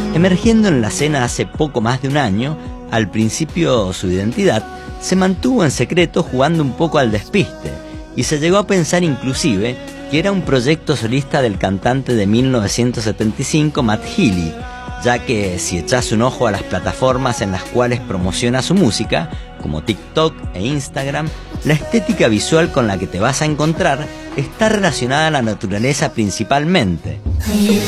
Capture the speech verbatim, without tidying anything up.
Emergiendo en la escena hace poco más de un año, al principio su identidad se mantuvo en secreto jugando un poco al despiste, y se llegó a pensar inclusive que era un proyecto solista del cantante de mil novecientos setenta y cinco, Matt Healy, ya que si echas un ojo a las plataformas en las cuales promociona su música, como TikTok e Instagram, la estética visual con la que te vas a encontrar está relacionada a la naturaleza principalmente.